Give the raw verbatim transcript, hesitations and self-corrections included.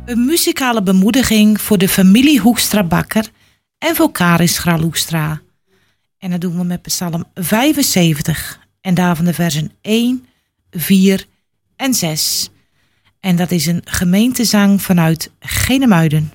Een muzikale bemoediging voor de familie Hoekstra-Bakker en voor Karis Graloestra. En dat doen we met Psalm vijfenzeventig. En daarvan de versen één, vier en zes. En dat is een gemeentezang vanuit Genemuiden.